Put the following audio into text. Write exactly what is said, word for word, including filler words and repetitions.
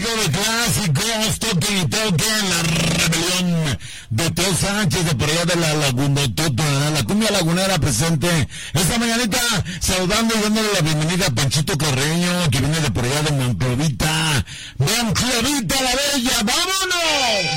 clásico de clásicos, toque y toque, la rebelión de Teo Sánchez de por allá de la Laguna, la cumbia lagunera presente esta mañanita, saludando y dándole la bienvenida a Panchito Carreño, que viene